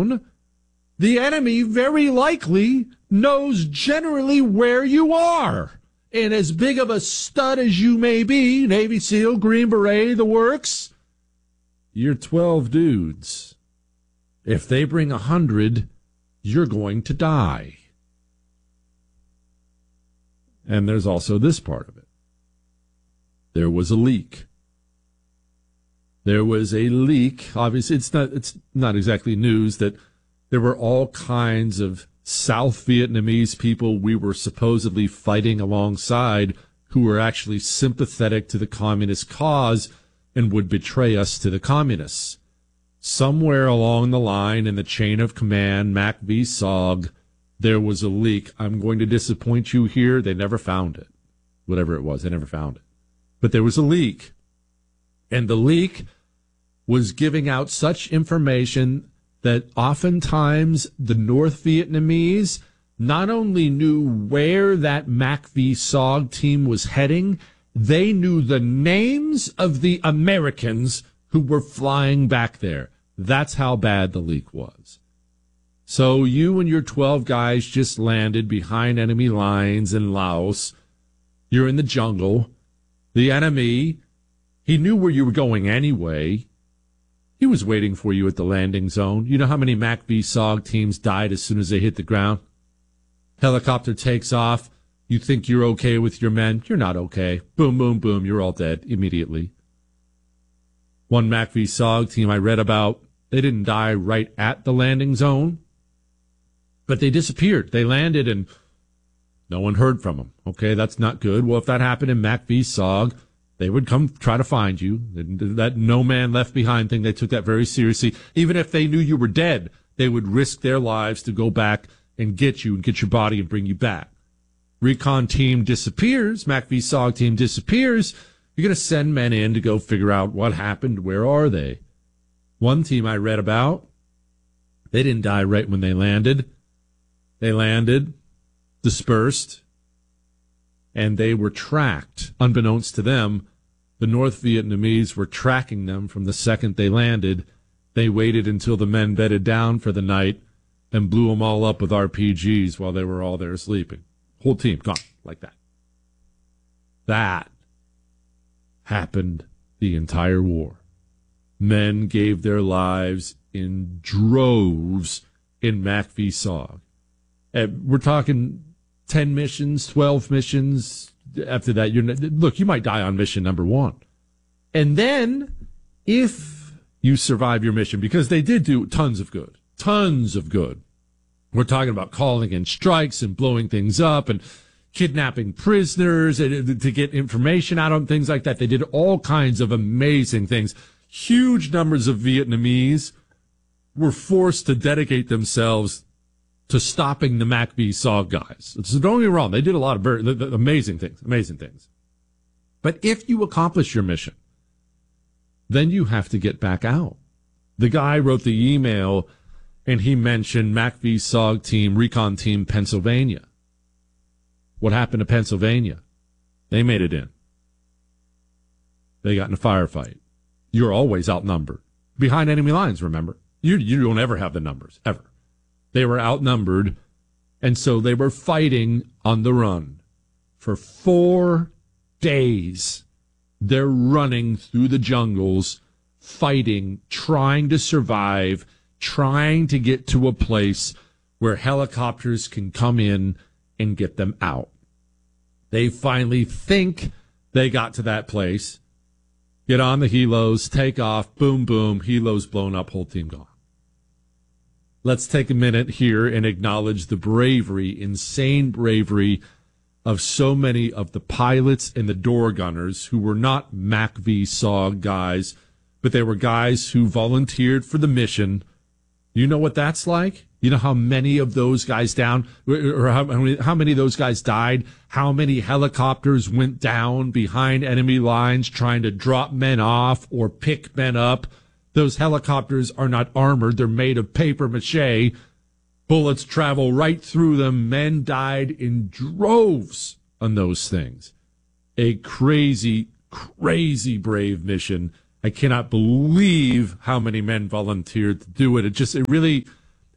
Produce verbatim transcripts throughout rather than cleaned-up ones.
the enemy very likely knows generally where you are. And as big of a stud as you may be, Navy SEAL, Green Beret, the works, you're twelve dudes. If they bring a hundred, you're going to die. And there's also this part of it. There was a leak. There was a leak. Obviously, it's not, it's not exactly news that there were all kinds of South Vietnamese people we were supposedly fighting alongside who were actually sympathetic to the communist cause and would betray us to the communists. Somewhere along the line in the chain of command, Mac V. S O G, there was a leak. I'm going to disappoint you here. They never found it. Whatever it was, they never found it. But there was a leak. And the leak was giving out such information that oftentimes the North Vietnamese not only knew where that Mac V. S O G team was heading, they knew the names of the Americans who were flying back there. That's how bad the leak was. So you and your twelve guys just landed behind enemy lines in Laos. You're in the jungle. The enemy, he knew where you were going anyway. He was waiting for you at the landing zone. You know how many Mac V. S O G teams died as soon as they hit the ground? Helicopter takes off. You think you're okay with your men. You're not okay. Boom, boom, boom. You're all dead immediately. One Mac V. S O G team I read about, they didn't die right at the landing zone, but they disappeared. They landed and no one heard from them. Okay, that's not good. Well, if that happened in Mac V. S O G, they would come try to find you. That no man left behind thing, they took that very seriously. Even if they knew you were dead, they would risk their lives to go back and get you and get your body and bring you back. Recon team disappears. Mac V. S O G team disappears. You're going to send men in to go figure out what happened. Where are they? One team I read about, they didn't die right when they landed. They landed, dispersed, and they were tracked. Unbeknownst to them, the North Vietnamese were tracking them from the second they landed. They waited until the men bedded down for the night and blew them all up with R P Gs while they were all there sleeping. Whole team gone like that. That happened the entire war. Men gave their lives in droves in Mac V. S O G. And we're talking ten missions, twelve missions. After that, you're look, you might die on mission number one. And then, if you survive your mission, because they did do tons of good, tons of good. We're talking about calling in strikes and blowing things up and kidnapping prisoners to get information out on things like that. They did all kinds of amazing things. Huge numbers of Vietnamese were forced to dedicate themselves to stopping the Mac V. S O G guys. So don't get me wrong, they did a lot of very, amazing things, amazing things. But if you accomplish your mission, then you have to get back out. The guy wrote the email, and he mentioned Mac V. S O G team, recon team, Pennsylvania. What happened to Pennsylvania? They made it in. They got in a firefight. You're always outnumbered. Behind enemy lines, remember? You, you don't ever have the numbers, ever. They were outnumbered, and so they were fighting on the run. For four days, they're running through the jungles, fighting, trying to survive, trying to get to a place where helicopters can come in and get them out. They finally think they got to that place, get on the helos, take off, boom, boom, helos blown up, whole team gone. Let's take a minute here and acknowledge the bravery, insane bravery of so many of the pilots and the door gunners who were not Mac V. S O G guys, but they were guys who volunteered for the mission. You know what that's like? You know how many of those guys down, or how many, how many of those guys died? How many helicopters went down behind enemy lines trying to drop men off or pick men up? Those helicopters are not armored. They're made of paper mache. Bullets travel right through them. Men died in droves on those things. A crazy, crazy brave mission. I cannot believe how many men volunteered to do it. It just, it really,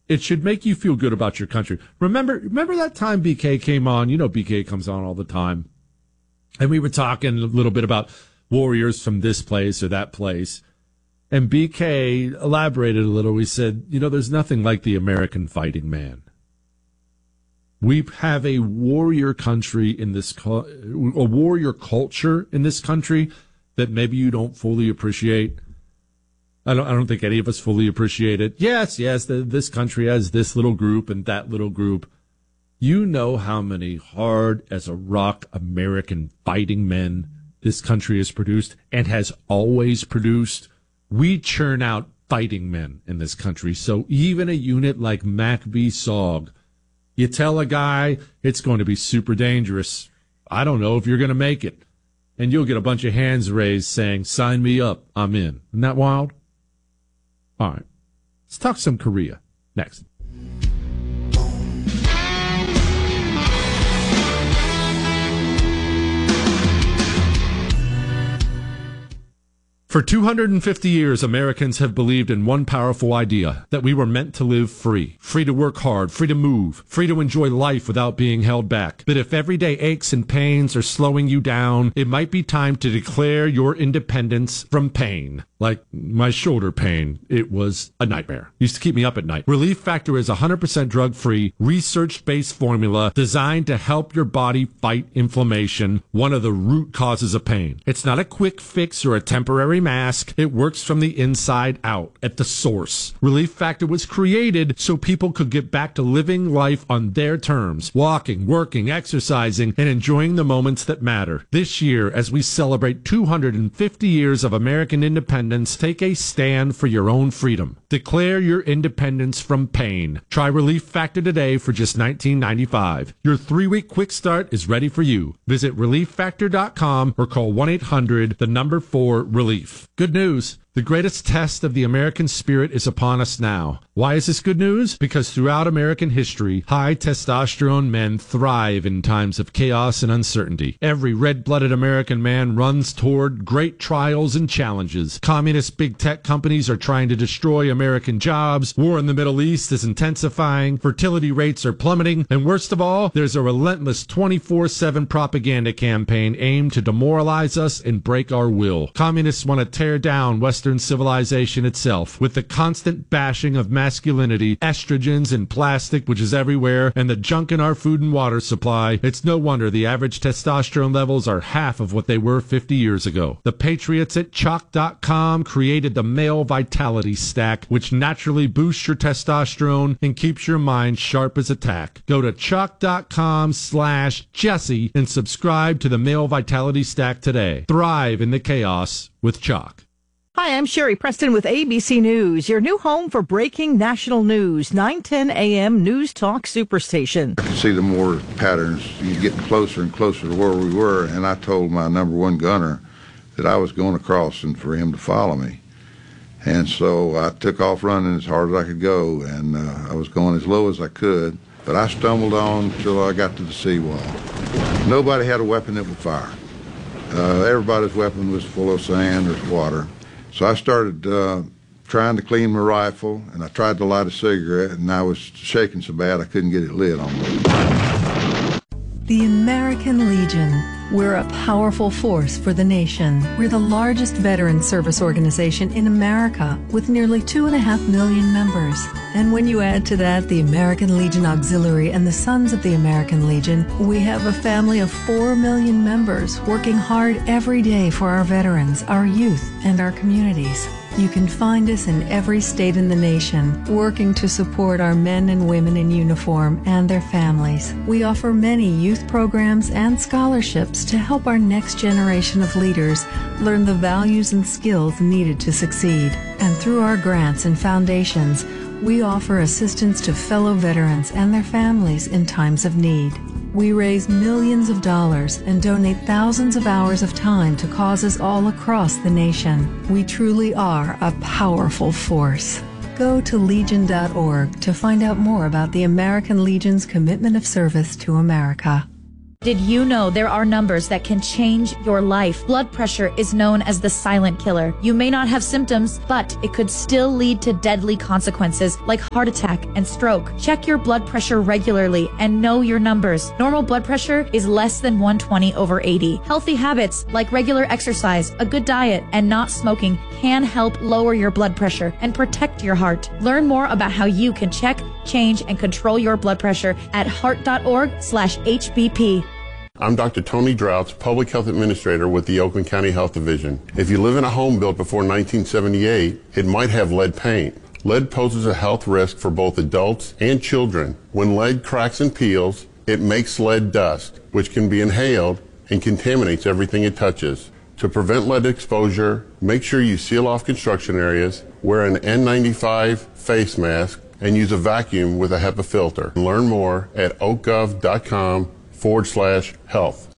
It should make you feel good about your country. Remember, remember that time B K came on? You know, B K comes on all the time. And we were talking a little bit about warriors from this place or that place. And B K elaborated a little. We said, you know, there's nothing like the American fighting man. We have a warrior country in this, a warrior culture in this country that maybe you don't fully appreciate. I don't, I don't think any of us fully appreciate it. Yes, yes, the, this country has this little group and that little group. You know how many hard as a rock American fighting men this country has produced and has always produced. We churn out fighting men in this country. So even a unit like MACV-SOG, you tell a guy it's going to be super dangerous. I don't know if you're going to make it. And you'll get a bunch of hands raised saying, sign me up, I'm in. Isn't that wild? All right. Let's talk some Korea next. For two hundred fifty years, Americans have believed in one powerful idea, that we were meant to live free. Free to work hard, free to move, free to enjoy life without being held back. But if everyday aches and pains are slowing you down, it might be time to declare your independence from pain. Like my shoulder pain, it was a nightmare. It used to keep me up at night. Relief Factor is a one hundred percent drug-free, research-based formula designed to help your body fight inflammation, one of the root causes of pain. It's not a quick fix or a temporary mask. It works from the inside out, at the source. Relief Factor was created so people could get back to living life on their terms, walking, working, exercising, and enjoying the moments that matter. This year, as we celebrate two hundred fifty years of American independence, take a stand for your own freedom. Declare your independence from pain. Try Relief Factor today for just nineteen ninety-five dollars. Your three-week quick start is ready for you. Visit relief factor dot com or call one eight hundred, the number four, relief. Good news. The greatest test of the American spirit is upon us now. Why is this good news? Because throughout American history, high testosterone men thrive in times of chaos and uncertainty. Every red-blooded American man runs toward great trials and challenges. Communist big tech companies are trying to destroy American jobs. War in the Middle East is intensifying. Fertility rates are plummeting. And worst of all, there's a relentless twenty-four seven propaganda campaign aimed to demoralize us and break our will. Communists want to tear down Western civilization itself with the constant bashing of masculinity, estrogens and plastic, which is everywhere, and the junk in our food and water supply. It's no wonder the average testosterone levels are half of what they were fifty years ago. The patriots at chalk dot com created the Male Vitality Stack, which naturally boosts your testosterone and keeps your mind sharp as a tack. Go to chalk dot com slash Jesse and subscribe to the Male Vitality Stack today. Thrive in the chaos with Chalk. Hi, I'm Sherry Preston with A B C News, your new home for breaking national news, nine ten a.m. News Talk Superstation. I could see the more patterns. You get closer and closer to where we were, and I told my number one gunner that I was going across and for him to follow me. And so I took off running as hard as I could go, and uh, I was going as low as I could, but I stumbled on till I got to the seawall. Nobody had a weapon that would fire. Uh, everybody's weapon was full of sand or water. So I started uh, trying to clean my rifle, and I tried to light a cigarette, and I was shaking so bad I couldn't get it lit on me. The American Legion. We're a powerful force for the nation. We're the largest veteran service organization in America, with nearly two and a half million members. And when you add to that the American Legion Auxiliary and the Sons of the American Legion, we have a family of four million members working hard every day for our veterans, our youth, and our communities. You can find us in every state in the nation, working to support our men and women in uniform and their families. We offer many youth programs and scholarships to help our next generation of leaders learn the values and skills needed to succeed. And through our grants and foundations, we offer assistance to fellow veterans and their families in times of need. We raise millions of dollars and donate thousands of hours of time to causes all across the nation. We truly are a powerful force. Go to legion dot org to find out more about the American Legion's commitment of service to America. Did you know there are numbers that can change your life? Blood pressure is known as the silent killer. You may not have symptoms, but it could still lead to deadly consequences like heart attack and stroke. Check your blood pressure regularly and know your numbers. Normal blood pressure is less than one twenty over eighty. Healthy habits like regular exercise, a good diet, and not smoking can help lower your blood pressure and protect your heart. Learn more about how you can check, change, and control your blood pressure at heart.org slash HBP. I'm Doctor Tony Droughts, Public Health Administrator with the Oakland County Health Division. If you live in a home built before nineteen seventy-eight, it might have lead paint. Lead poses a health risk for both adults and children. When lead cracks and peels, it makes lead dust, which can be inhaled and contaminates everything it touches. To prevent lead exposure, make sure you seal off construction areas, wear an N ninety-five face mask, and use a vacuum with a HEPA filter. Learn more at oakgov.com forward slash health.